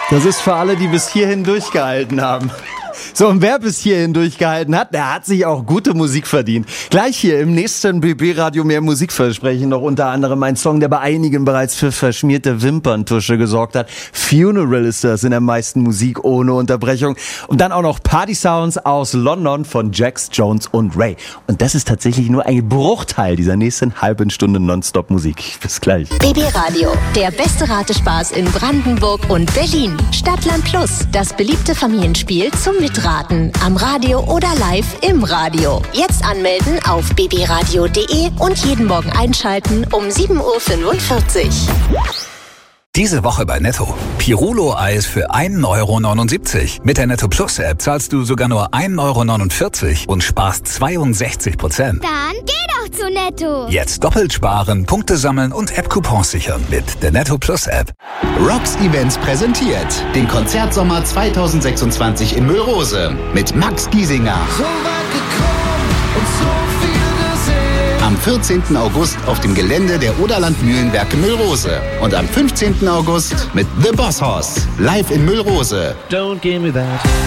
Das ist für alle, die bis hierhin durchgehalten haben. So, und wer bis hierhin durchgehalten hat, der hat sich auch gute Musik verdient. Gleich hier im nächsten BB-Radio mehr Musikversprechen noch unter anderem ein Song, der bei einigen bereits für verschmierte Wimperntusche gesorgt hat. Funeral ist das in der meisten Musik ohne Unterbrechung. Und dann auch noch Party Sounds aus London von Jax Jones und Ray. Und das ist tatsächlich nur ein Bruchteil dieser nächsten halben Stunde Nonstop-Musik. Bis gleich. BB-Radio, der beste Ratespaß in Brandenburg und Berlin. Stadtland Plus, das beliebte Familienspiel zum Mitraten. Am Radio oder live im Radio. Jetzt anmelden auf bbradio.de und jeden Morgen einschalten um 7.45 Uhr. Diese Woche bei Netto. Pirulo-Eis für 1,79 €. Mit der Netto Plus App zahlst du sogar nur 1,49 € und sparst 62%. Dann geh doch zu Netto. Jetzt doppelt sparen, Punkte sammeln und App-Coupons sichern mit der Netto Plus App. Rocks Events präsentiert den Konzertsommer 2026 in Müllrose mit Max Giesinger. So weit gekommen und so viel gesehen. Am 14. August auf dem Gelände der Oderland Mühlenwerke Müllrose. Und am 15. August mit The Boss Hoss. Live in Müllrose. Don't give me that.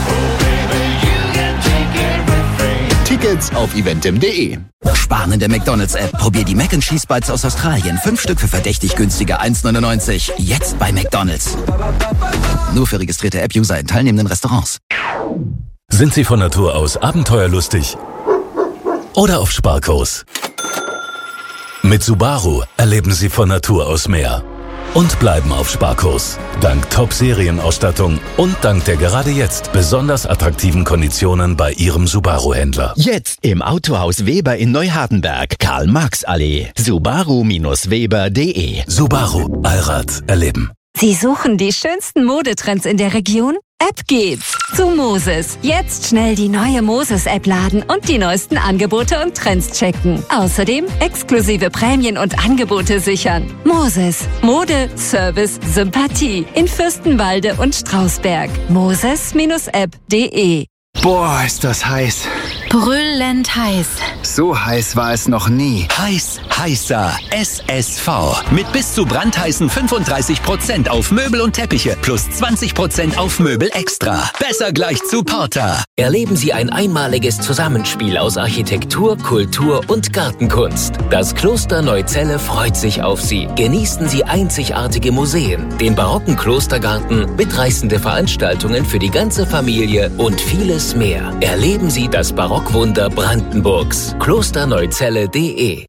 Tickets auf eventim.de. Sparen in der McDonald's-App. Probier die Mac & Cheese Bites aus Australien. 5 Stück für verdächtig günstige 1,99. Jetzt bei McDonald's. Nur für registrierte App-User in teilnehmenden Restaurants. Sind Sie von Natur aus abenteuerlustig oder auf Sparkurs? Mit Subaru erleben Sie von Natur aus mehr und bleiben auf Sparkurs. Dank Top-Serienausstattung und dank der gerade jetzt besonders attraktiven Konditionen bei Ihrem Subaru-Händler. Jetzt im Autohaus Weber in Neuhardenberg, Karl-Marx-Allee, subaru-weber.de. Subaru, Allrad erleben. Sie suchen die schönsten Modetrends in der Region? Ab geht's zu Moses. Jetzt schnell die neue Moses-App laden und die neuesten Angebote und Trends checken. Außerdem exklusive Prämien und Angebote sichern. Moses. Mode, Service, Sympathie. In Fürstenwalde und Strausberg. Moses-app.de. Boah, ist das heiß. Brüllend heiß. So heiß war es noch nie. Heißer SSV. Mit bis zu brandheißen 35% auf Möbel und Teppiche plus 20% auf Möbel extra. Besser gleich zu Porter. Erleben Sie ein einmaliges Zusammenspiel aus Architektur, Kultur und Gartenkunst. Das Kloster Neuzelle freut sich auf Sie. Genießen Sie einzigartige Museen, den barocken Klostergarten, mitreißende Veranstaltungen für die ganze Familie und vieles mehr. Erleben Sie das Barockwunder Brandenburgs. Klosterneuzelle.de.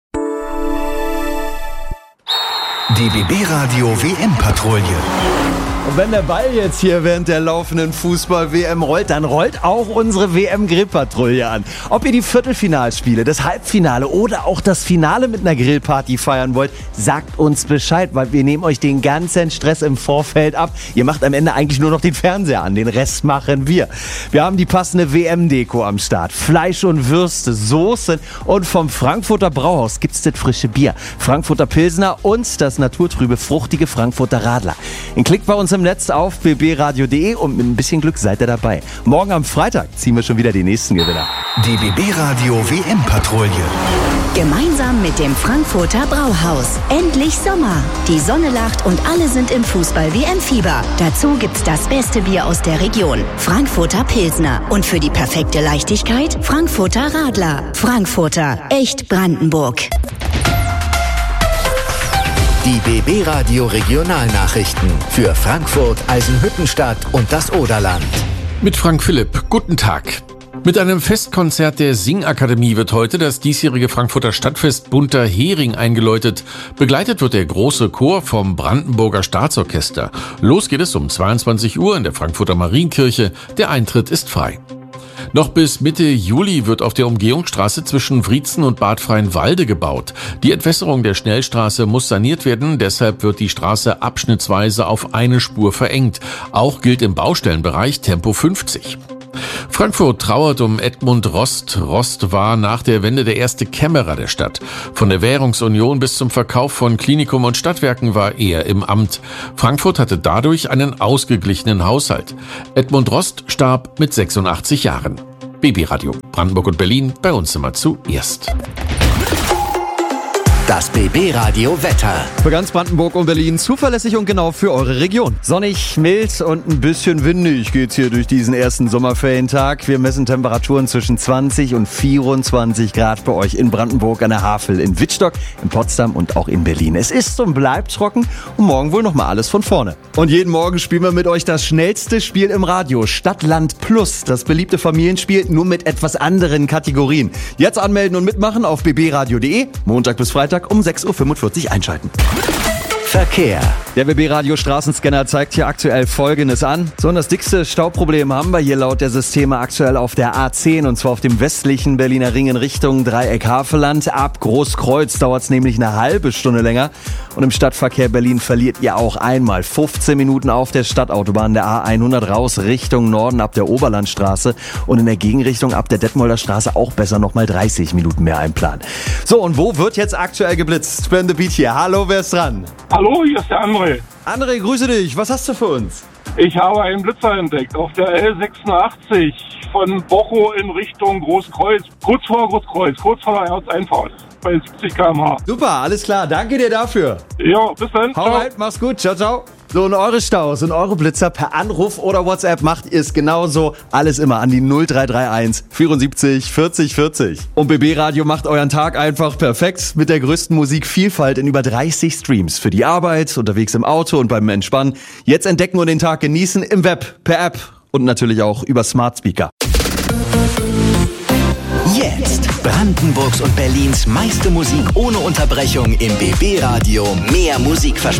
Die BB-Radio WM-Patrouille. Und wenn der Ball jetzt hier während der laufenden Fußball-WM rollt, dann rollt auch unsere WM-Grillpatrouille an. Ob ihr die Viertelfinalspiele, das Halbfinale oder auch das Finale mit einer Grillparty feiern wollt, sagt uns Bescheid, weil wir nehmen euch den ganzen Stress im Vorfeld ab. Ihr macht am Ende eigentlich nur noch den Fernseher an, den Rest machen wir. Wir haben die passende WM-Deko am Start. Fleisch und Würste, Soßen und vom Frankfurter Brauhaus gibt's das frische Bier, Frankfurter Pilsner und das naturtrübe, fruchtige Frankfurter Radler. Ein Klick bei uns im Netz auf bbradio.de und mit ein bisschen Glück seid ihr dabei. Morgen am Freitag ziehen wir schon wieder den nächsten Gewinner. Die BB-Radio WM-Patrouille. Gemeinsam mit dem Frankfurter Brauhaus. Endlich Sommer. Die Sonne lacht und alle sind im Fußball-WM-Fieber. Dazu gibt's das beste Bier aus der Region. Frankfurter Pilsner. Und für die perfekte Leichtigkeit Frankfurter Radler. Frankfurter. Echt Brandenburg. Die BB-Radio Regionalnachrichten für Frankfurt, Eisenhüttenstadt und das Oderland. Mit Frank Philipp. Guten Tag. Mit einem Festkonzert der Singakademie wird heute das diesjährige Frankfurter Stadtfest Bunter Hering eingeläutet. Begleitet wird der große Chor vom Brandenburger Staatsorchester. Los geht es um 22 Uhr in der Frankfurter Marienkirche. Der Eintritt ist frei. Noch bis Mitte Juli wird auf der Umgehungsstraße zwischen Wriezen und Bad Freienwalde gebaut. Die Entwässerung der Schnellstraße muss saniert werden, deshalb wird die Straße abschnittsweise auf eine Spur verengt. Auch gilt im Baustellenbereich Tempo 50. Frankfurt trauert um Edmund Rost. Rost war nach der Wende der erste Kämmerer der Stadt. Von der Währungsunion bis zum Verkauf von Klinikum und Stadtwerken war er im Amt. Frankfurt hatte dadurch einen ausgeglichenen Haushalt. Edmund Rost starb mit 86 Jahren. BB Radio Brandenburg und Berlin, bei uns immer zuerst. Das BB Radio Wetter. Für ganz Brandenburg und Berlin zuverlässig und genau für eure Region. Sonnig, mild und ein bisschen windig geht's hier durch diesen ersten Sommerferientag. Wir messen Temperaturen zwischen 20 und 24 Grad bei euch in Brandenburg, an der Havel, in Wittstock, in Potsdam und auch in Berlin. Es ist und bleibt trocken und morgen wohl nochmal alles von vorne. Und jeden Morgen spielen wir mit euch das schnellste Spiel im Radio. Stadt, Land, Plus. Das beliebte Familienspiel, nur mit etwas anderen Kategorien. Jetzt anmelden und mitmachen auf bbradio.de. Montag bis Freitag um 6.45 Uhr einschalten. Verkehr. Der BB-Radio Straßenscanner zeigt hier aktuell Folgendes an. So, und das dickste Stauproblem haben wir hier laut der Systeme aktuell auf der A10 und zwar auf dem westlichen Berliner Ring in Richtung Dreieck-Havelland. Ab Großkreuz dauert es nämlich eine halbe Stunde länger. Und im Stadtverkehr Berlin verliert ihr auch einmal 15 Minuten auf der Stadtautobahn der A100 raus Richtung Norden ab der Oberlandstraße und in der Gegenrichtung ab der Detmolder Straße auch besser nochmal 30 Minuten mehr einplanen. So, und wo wird jetzt aktuell geblitzt? Spend the Beat hier. Hallo, wer ist dran? Hallo, hier ist der André. André, grüße dich. Was hast du für uns? Ich habe einen Blitzer entdeckt auf der L86 von Bochow in Richtung Großkreuz. Kurz vor Großkreuz, kurz vor der Ortseinfahrt. Bei 70 km/h. Super, alles klar. Danke dir dafür. Ja, bis dann. Hau rein, mach's gut. Ciao, ciao. So, und eure Staus und eure Blitzer per Anruf oder WhatsApp macht ihr es genauso. Alles immer an die 0331 74 40 40. Und BB Radio macht euren Tag einfach perfekt mit der größten Musikvielfalt in über 30 Streams. Für die Arbeit, unterwegs im Auto und beim Entspannen. Jetzt entdecken und den Tag genießen im Web, per App und natürlich auch über Smart Speaker. Jetzt Brandenburgs und Berlins meiste Musik ohne Unterbrechung im BB Radio. Mehr Musikversprechen.